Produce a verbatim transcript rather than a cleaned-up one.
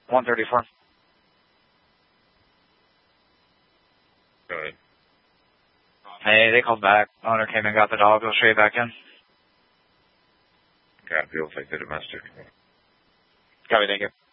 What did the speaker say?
one thirty-four. Go ahead. Hey, they called back. Owner came and got the dog. They'll show you back in. Copy. We'll take the domestic. Copy, thank you.